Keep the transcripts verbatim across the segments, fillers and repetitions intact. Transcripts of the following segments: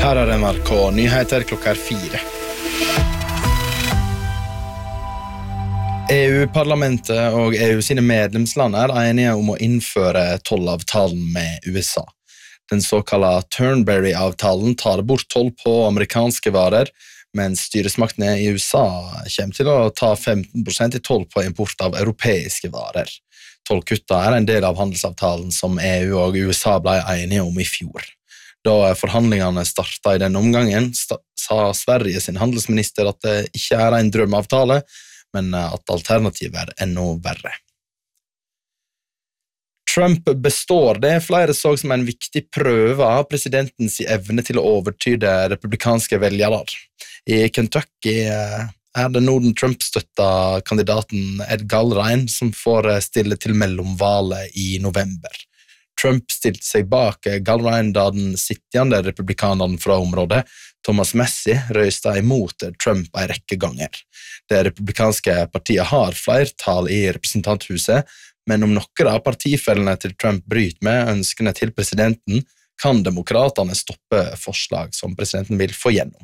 Her er N R K Nyheter klokka er fire. E U-parlamentet og E U sine medlemsland er enige om å innføre tollavtalen med U S A. Den såkalte Turnberry-avtalen tar bort toll på amerikanske varer, mens styresmaktene i U S A kommer til å ta femten prosent i toll på import av europeiske varer. Tollkutta er en del av handelsavtalen som E U og U S A ble enige om i fjor. Da forhandlingene startet i den omgangen, sa Sverige sin handelsminister at det ikke er en drømmeavtale, men at alternativet er enda verre. Trump består det flere så som en viktig prøve av presidentens evne til å overtyde republikanske velgere. I Kentucky er det nå den Trump-støtta kandidaten Ed Gallrein som får stille til mellomvalet i november. Trump stilte seg bak Gallrein da den sittende republikaneren fra området, Thomas Massie, røyste imot Trump en rekke ganger. Det republikanske partiet har flertall i representanthuset, men om noen av partifellene til Trump bryter med ønskene til presidenten, kan demokratene stoppe forslag som presidenten vil få gjennom.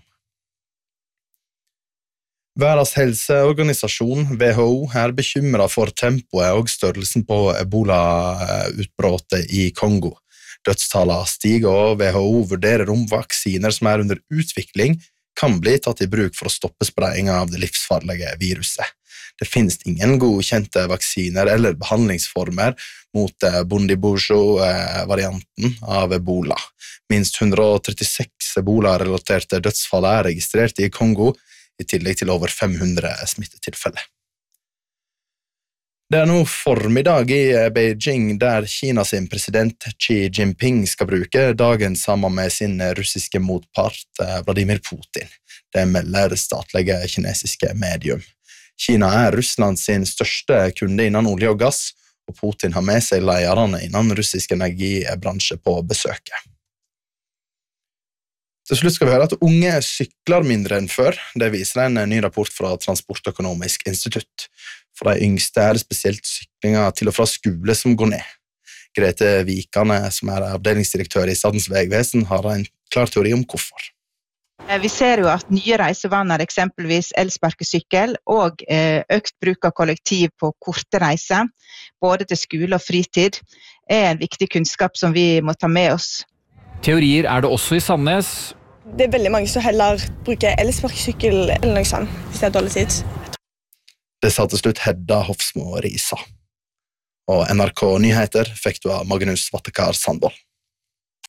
Verdens helseorganisasjon, W H O, er bekymret for tempoet og størrelsen på Ebola-utbrottet i Kongo. Dødstallene stiger, og W H O vurderer om vaksiner som er under utvikling kan bli tatt i bruk for å stoppe spredningen av det livsfarlige viruset. Det finnes ingen godkjente vaksiner eller behandlingsformer mot Bundibugyo-varianten av Ebola. Minst hundre trettiseks Ebola-relaterte dødsfall er registrert i Kongo, i tillegg til over fem hundre smittetilfeller. Det er nå formiddag i Beijing, der Kina sin president Xi Jinping skal bruke dagen sammen med sin russiske motpart Vladimir Putin. Det melder statlige kinesiske medium. Kina er Russland sin største kunde innen olje og gass, og Putin har med seg lederne innen russisk energibransje på besøket. Til slutt skal vi høre at unge sykler mindre enn før. Det viser en ny rapport fra Transportøkonomisk institutt. For de yngste er det spesielt syklinger til og fra skole som går ned. Grete Vikane, som er avdelingsdirektør i Statens vegvesen, har en klar teori om hvorfor. Vi ser jo at nye reisevaner, eksempelvis elsparkesykkel og økt bruk av kollektiv på korte reiser, både til skole og fritid, er en viktig kunnskap som vi må ta med oss. Teorier er det også i Sandnes. Det er veldig mange som heller bruker elsparkesykkel eller noe sånt, hvis det er dårlig tid. Det sa til slutt Hedda Hofsmo Risa. Og N R K Nyheter fikk du av Magnus Vattekar Sandvold.